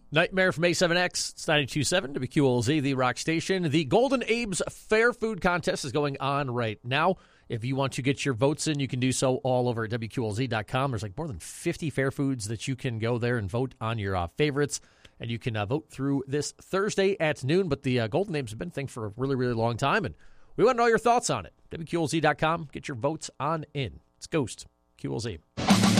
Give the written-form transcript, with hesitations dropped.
Nightmare from A7X. It's 92.7 WQLZ, the rock station. The Golden Abe's Fair Food Contest is going on right now. If you want to get your votes in, you can do so all over at WQLZ.com. There's like more than 50 fair foods that you can go there and vote on your favorites. And you can vote through this Thursday at noon. But the Golden Apes have been a thing for a really, really long time. And we want to know your thoughts on it. WQLZ.com. Get your votes on in. It's Ghost. QLZ.